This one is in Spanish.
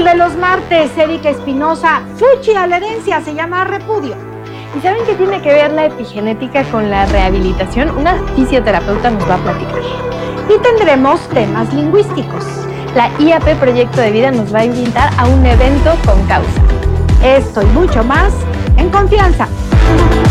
El de los martes, Erika Espinosa, Fuchi a la herencia, se llama repudio. ¿Y saben qué tiene que ver la epigenética con la rehabilitación? Una fisioterapeuta nos va a platicar. Y tendremos temas lingüísticos. La IAP Proyecto de Vida nos va a invitar a un evento con causa. Esto y mucho más en Confianza.